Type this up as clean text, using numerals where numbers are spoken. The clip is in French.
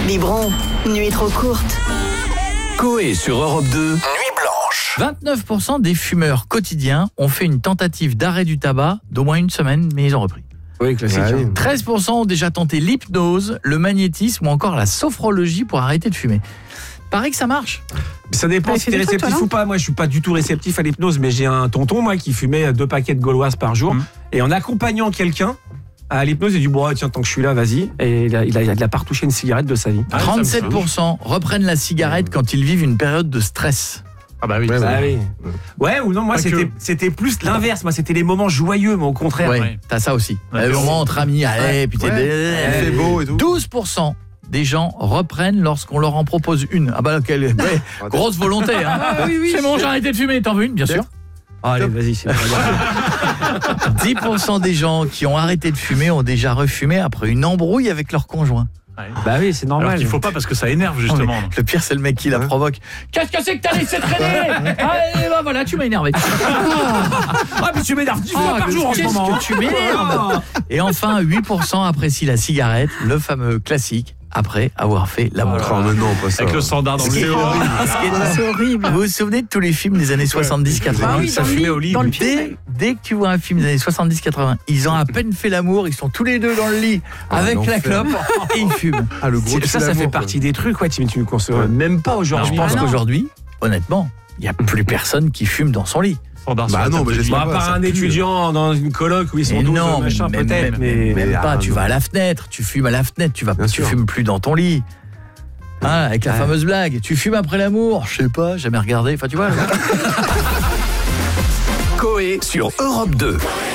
Biberon, nuit trop courte. Coé sur Europe 2, Nuit Blanche. 29% des fumeurs quotidiens ont fait une tentative d'arrêt du tabac d'au moins une semaine, mais ils ont repris. Oui, classique. 13% ont déjà tenté l'hypnose, le magnétisme ou encore la sophrologie pour arrêter de fumer. Paraît que ça marche. Ça dépend si t'es réceptif ou pas. Moi, je suis pas du tout réceptif à l'hypnose, mais j'ai un tonton, moi, qui fumait 2 paquets de gauloises par jour. Et en accompagnant quelqu'un à l'hypnose, il dit bon, tiens, tant que je suis là, vas-y. Et il a pas retouché une cigarette de sa vie. 37% reprennent la cigarette quand ils vivent une période de stress. Ah bah oui. Ouais, ou non, moi c'était plus l'inverse. Moi, c'était les moments joyeux, mais au contraire. Ouais, t'as ça aussi. Le moment entre amis, allez, puis c'est beau et tout. 12% des gens reprennent lorsqu'on leur en propose une. Ah bah quelle grosse volonté hein. C'est bon, j'ai arrêté de fumer, t'en veux une bien sûr. Allez, vas-y, c'est 10% des gens qui ont arrêté de fumer ont déjà refumé après une embrouille avec leur conjoint. Bah oui, c'est normal. Alors qu'il faut pas parce que ça énerve justement. Le pire c'est le mec qui la provoque. Qu'est-ce que c'est que t'as laissé traîner? Allez, bah voilà, tu m'as énervé. Ah mais tu m'énerves 10 fois par jour en ce moment. Qu'est-ce que tu m'énerves? Et enfin, 8% apprécient la cigarette, le fameux classique. Après avoir fait l'amour. Oh, mais non, pas ça. Avec le standard dans le C'est horrible. Vous vous souvenez de tous les films des années 70-80? Ça fumait au lit. Dès que tu vois un film des années 70-80, ils ont à peine fait l'amour, ils sont tous les deux dans le lit avec la clope et ils fument. Ah, le gros ça fait partie des trucs, ouais, tu ne consommes même pas aujourd'hui. Je pense qu'aujourd'hui, honnêtement, il n'y a plus personne qui fume dans son lit. Bah non, mais j'espère à part un étudiant dans une coloc où ils sont 12 machin peut-être, mais même pas, tu vas à la fenêtre, tu fumes à la fenêtre, tu fumes plus dans ton lit. Hein, avec la fameuse blague, tu fumes après l'amour, je sais pas, jamais regardé, enfin tu vois. Coé sur Europe 2.